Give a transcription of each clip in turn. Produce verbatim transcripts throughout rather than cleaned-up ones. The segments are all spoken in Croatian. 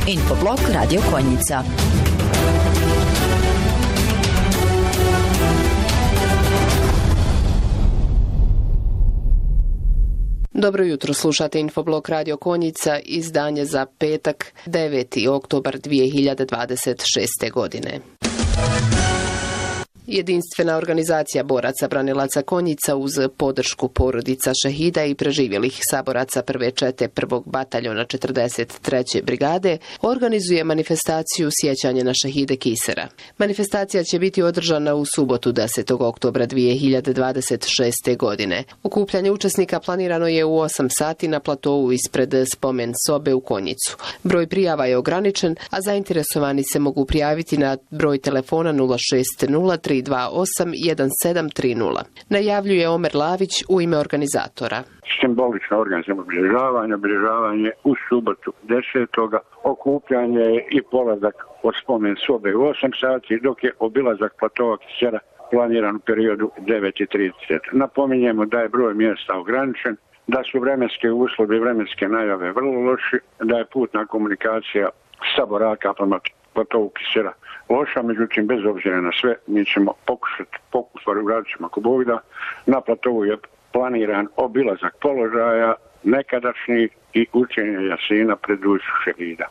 Infoblog Radio Konjica. Dobro jutro, slušate Infoblog Radio Konjica, izdanje za petak, deveti oktobar dvije hiljade dvadeset šeste. godine. Jedinstvena organizacija boraca branilaca Konjica uz podršku porodica šehida i preživjelih saboraca prve čete prvog bataljona četrdeset treće brigade organizuje manifestaciju sjećanja na šehide Kisera. Manifestacija će biti održana u subotu desetog oktobra dvije hiljade dvadeset šeste. godine. Okupljanje učesnika planirano je u osam sati na platovu ispred spomen sobe u Konjicu. Broj prijava je ograničen, a zainteresovani se mogu prijaviti na broj telefona nula šest nula tri dva osam jedan sedam tri nula. Najavljuje Omer Lavić u ime organizatora. Simbolično organizujemo obilježavanje, obilježavanje u subotu desetog okupljanje i polazak od spomen sobe u osam sati, dok je obilazak platova Kisera planiran u periodu devet i trideset. Napominjemo da je broj mjesta ograničen, da su vremenske uslovi i vremenske najave vrlo loši, da je putna komunikacija sa boraka prema platovu Kisera loša, međutim bez obzira na sve mi ćemo pokušati, pokušati uradit ćemo ako Bog da. Na platovu je planiran obilazak položaja nekadašnjih i učenje Jasina pred dušu šehida.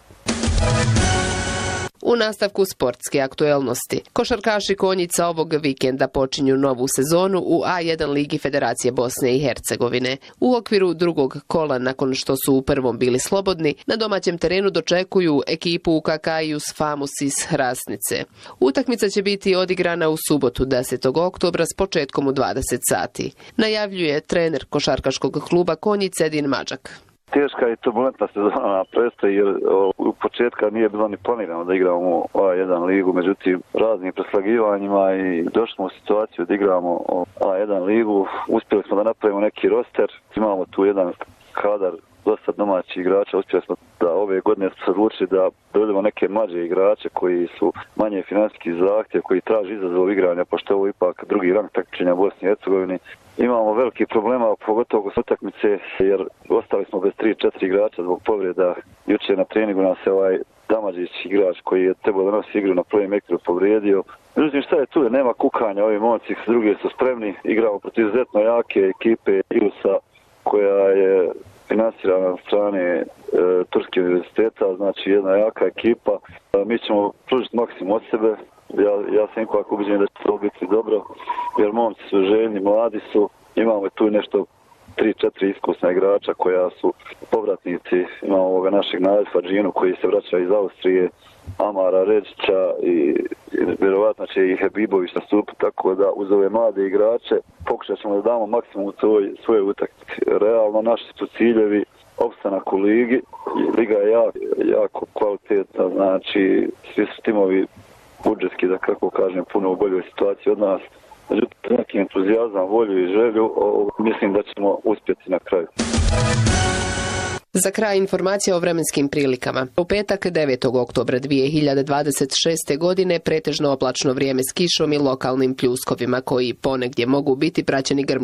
U nastavku sportske aktuelnosti, košarkaši Konjica ovog vikenda počinju novu sezonu u A jedan ligi Federacije Bosne i Hercegovine. U okviru drugog kola, nakon što su u prvom bili slobodni, na domaćem terenu dočekuju ekipu U K K Ius Famus iz Hrasnice. Utakmica će biti odigrana u subotu desetog oktobra s početkom u dvadeset sati. Najavljuje trener košarkaškog kluba Konjice Edin Mađak. Teška i turbulentna sezona predstoji jer u početka nije bilo ni planirano da igramo A jedan ligu, međutim raznim preslagivanjima i došli smo u situaciju da igramo A jedan ligu. Uspjeli smo da napravimo neki roster, imamo tu jedan kadar dosta domaćih igrača, uspjeli smo da ove godine smo se odlučili da dovedemo neke mlađe igrače koji su manje financijski zahtjev, koji traži izazov igranja, pošto ovo ipak drugi rang takmičenja u Bosni i Hercegovini. Imamo veliki problema, pogotovo kod utakmice, jer ostali smo bez tri četiri igrača zbog povreda. Jučer na treningu nas je ovaj Damađić igrač koji je trebao da nosi igru na playmakeru povrijedio. Međutim, šta je tu? Je nema kukanja, ovi momci s druge su spremni. Igramo protiv izuzetno jake ekipe Ilusa koja je finansirana od strane e, Turske univerziteta, znači jedna jaka ekipa. E, mi ćemo pružiti maksimum od sebe. Ja, ja sam ipak ubeđen da će to biti dobro, jer momci su željni, mladi su, imamo tu nešto tri četiri iskusna igrača koja su povratnici, imamo ovoga našeg Najfa Džinu koji se vraća iz Austrije, Amara Ređića i, i vjerovatno će i Hebibović nastupiti, tako da uz ove mlade igrače pokušat ćemo da damo maksimum u svoj, svoje utakmice. Realno naši su ciljevi opstanak u ligi, liga je jako, jako kvalitetna, znači svi su timovi budžetski, da kako kažem, puno u boljoj situaciji od nas. Međutim, neki entuzijazam, volju i želju, o, mislim da ćemo uspjeti na kraju. Za kraj informacija o vremenskim prilikama. U petak devetog oktobra dvije hiljade dvadeset šeste. godine pretežno oblačno vrijeme s kišom i lokalnim pljuskovima koji ponegdje mogu biti praćeni grmljem